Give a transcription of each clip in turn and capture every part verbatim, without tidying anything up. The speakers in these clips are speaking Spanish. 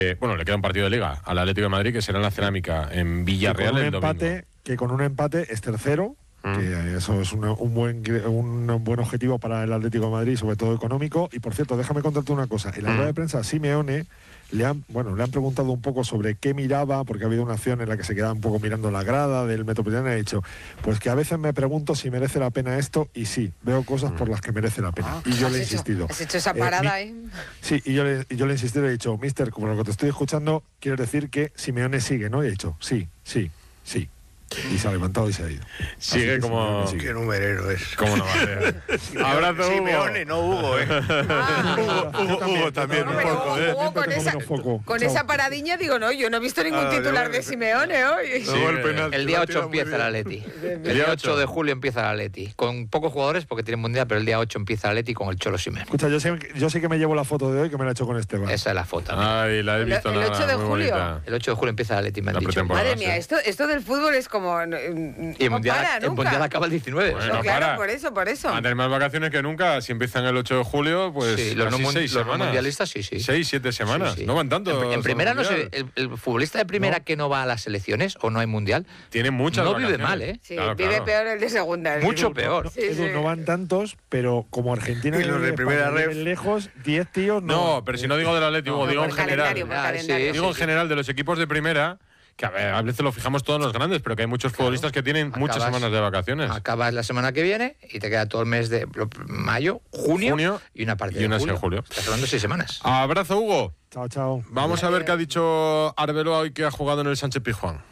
Eh, bueno, le queda un partido de Liga al Atlético de Madrid, que será en la Cerámica, en Villarreal el domingo. Empate, que con un empate es tercero, mm. que eso es un, un, buen, un buen objetivo para el Atlético de Madrid, sobre todo económico. Y por cierto, déjame contarte una cosa. En la mm. rueda de prensa, Simeone le han, bueno, le han preguntado un poco sobre qué miraba, porque ha habido una acción en la que se quedaba un poco mirando la grada del Metropolitano, y ha dicho, pues que a veces me pregunto si merece la pena esto, y sí, veo cosas por las que merece la pena. Ah, y yo le he hecho, insistido. ¿Has hecho esa parada ahí? Eh, mi, sí, y yo, le, y yo le he insistido y he dicho, mister, como lo que te estoy escuchando, quiero decir que Simeone sigue, ¿no? Y he dicho, sí, sí, sí. Y se ha levantado y se ha ido. Sigue como... Sigue. Qué numerero es. ¿Cómo no va a ser? Abrazo, Hugo. Simeone, no Hugo, ¿eh? Ah, Hugo, Hugo, también, Hugo también no, un poco, Hugo, ¿eh? Hugo, con esa, con esa paradiña digo, no, yo no he visto ningún ah, titular de, de Simeone hoy. Sí, el, penalti, el día ocho empieza el Atleti. El día ocho de julio empieza el Atleti. Con pocos jugadores porque tiene mundial, pero el día ocho empieza el Atleti con el Cholo Simeone. Escucha, yo sé, yo sé que me llevo la foto de hoy, que me la he hecho con Esteban. Esa es la foto. Ay, la he visto. El, el ocho de julio. El ocho de julio empieza el Atleti, me han dicho. Madre mía, esto, esto del fútbol es como... Y el mundial, para, el mundial acaba el diecinueve. Bueno, no, claro, para. por eso, por eso. Van a tener más vacaciones que nunca. Si empiezan el ocho de julio, pues sí, los, no seis los semanas. No mundialistas, sí, sí. Seis, siete semanas. Sí, sí. No van tanto. En, en primera, no sé, el, el futbolista de primera no. que no va a las selecciones o no hay mundial, tiene muchas no vacaciones. vive mal, ¿eh? Sí, claro, vive claro. peor el de segunda. El Mucho Edu, peor. No, sí, Edu, sí. no van tantos, pero como Argentina y los de primera red lejos, diez tíos no. No, pero si no digo del Atlético, no, digo en general. Ah, sí, digo en general de los equipos de primera. Que a, ver, a veces lo fijamos todos los grandes, pero que hay muchos claro. futbolistas que tienen acabas, muchas semanas de vacaciones. Acabas la semana que viene y te queda todo el mes de mayo, junio, junio y una parte y una de julio. julio. Estás hablando de seis semanas. Abrazo, Hugo. Chao, chao. Vamos a ver qué ha dicho Arbeloa hoy que ha jugado en el Sánchez Pizjuán.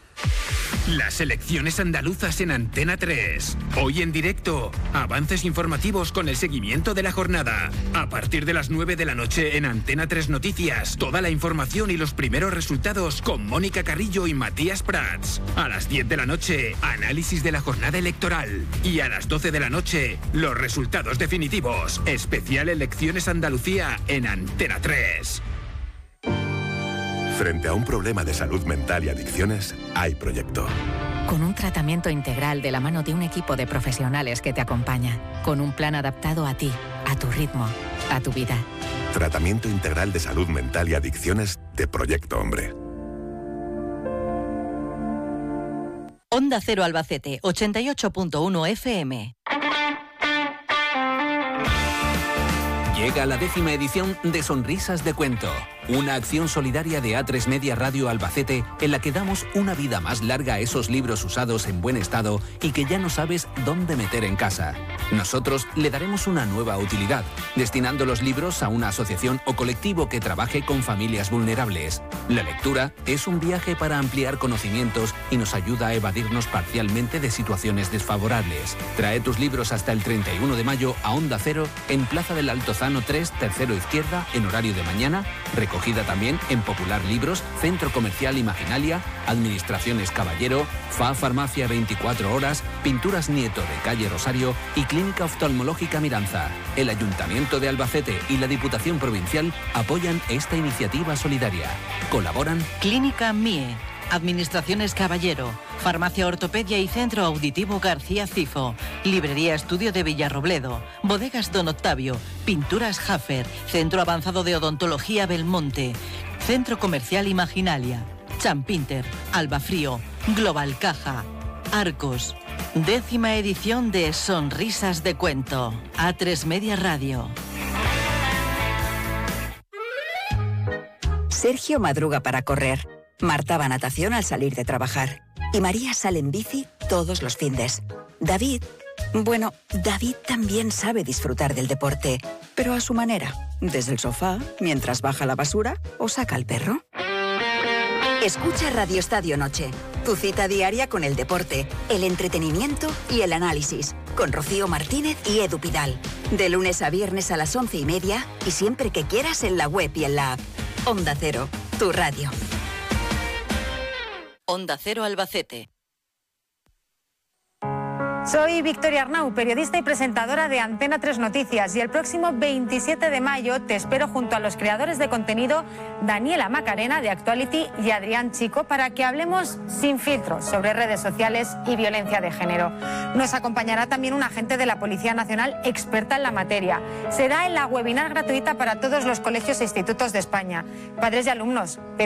Las elecciones andaluzas en Antena tres. Hoy en directo, avances informativos con el seguimiento de la jornada. A partir de las nueve de la noche en Antena tres Noticias, toda la información y los primeros resultados con Mónica Carrillo y Matías Prats. A las diez de la noche, análisis de la jornada electoral. Y a las doce de la noche, los resultados definitivos. Especial Elecciones Andalucía en Antena tres. Frente a un problema de salud mental y adicciones, hay Proyecto. Con un tratamiento integral de la mano de un equipo de profesionales que te acompaña. Con un plan adaptado a ti, a tu ritmo, a tu vida. Tratamiento integral de salud mental y adicciones de Proyecto Hombre. Onda Cero Albacete, ochenta y ocho punto uno F M. Llega la décima edición de Sonrisas de Cuento, una acción solidaria de A tres Media Radio Albacete en la que damos una vida más larga a esos libros usados en buen estado y que ya no sabes dónde meter en casa. Nosotros le daremos una nueva utilidad, destinando los libros a una asociación o colectivo que trabaje con familias vulnerables. La lectura es un viaje para ampliar conocimientos y nos ayuda a evadirnos parcialmente de situaciones desfavorables. Trae tus libros hasta el treinta y uno de mayo a Onda Cero en Plaza del Altozano tres, tercero izquierda, en horario de mañana, recogida también en Popular Libros, Centro Comercial Imaginalia, Administraciones Caballero, F A Farmacia veinticuatro horas, Pinturas Nieto de Calle Rosario y Clínica Oftalmológica Miranza. El Ayuntamiento de Albacete y la Diputación Provincial apoyan esta iniciativa solidaria. Colaboran Clínica M I E, Administraciones Caballero, Farmacia Ortopedia y Centro Auditivo García Cifo, Librería Estudio de Villarrobledo, Bodegas Don Octavio, Pinturas Jaffer, Centro Avanzado de Odontología Belmonte, Centro Comercial Imaginalia, Champinter, Albafrío, Global Caja, Arcos. Décima edición de Sonrisas de Cuento. A tres Media Radio. Sergio madruga para correr. Marta va a natación al salir de trabajar. Y María sale en bici todos los findes. David, bueno, David también sabe disfrutar del deporte, pero a su manera. Desde el sofá, mientras baja la basura o saca al perro. Escucha Radio Estadio Noche, tu cita diaria con el deporte, el entretenimiento y el análisis, con Rocío Martínez y Edu Pidal. De lunes a viernes a las once y media y siempre que quieras en la web y en la app. Onda Cero, tu radio. Onda Cero Albacete. Soy Victoria Arnau, periodista y presentadora de Antena tres Noticias, y el próximo veintisiete de mayo te espero junto a los creadores de contenido Daniela Macarena de Actuality y Adrián Chico para que hablemos sin filtros sobre redes sociales y violencia de género. Nos acompañará también un agente de la Policía Nacional experta en la materia. Será en la webinar gratuita para todos los colegios e institutos de España. Padres y alumnos,